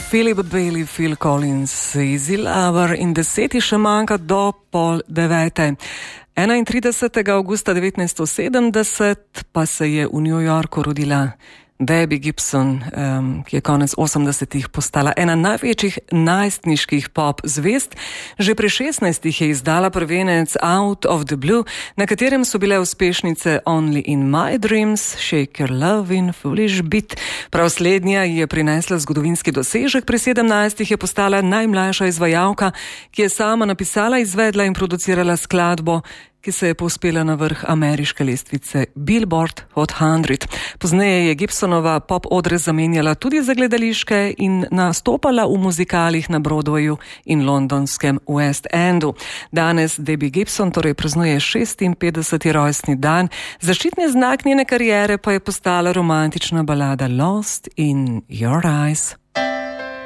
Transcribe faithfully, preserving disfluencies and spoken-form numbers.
Philip Bailey, Phil Collins, Easy Lover in deseti še manjka do pol devete. enaintridesetega avgusta devetnajststo sedemdeset pa se je v New Yorku rodila Debbie Gibson, um, ki je konec osemdesetih postala ena največjih najstniških pop zvezd. Že pri šestnajstih je izdala prvenec Out of the Blue, na katerem so bile uspešnice Only in My Dreams, Shake Your Love in Foolish Beat. Prav slednja je prinesla zgodovinski dosežek. Pri sedemnajstih je postala najmlajša izvajalka, ki je sama napisala, izvedla in producirala skladbo, ki se je povzpela na vrh ameriške lestvice Billboard Hot sto. Pozneje je Gibsonova pop odre zamenjala tudi za gledališke in nastopala v muzikalih na Broadwayu in londonskem West Endu. Danes Debbie Gibson torej praznuje šestinpetdeseti rojstni dan, zaščitni znak njene kariere pa je postala romantična balada Lost in Your Eyes.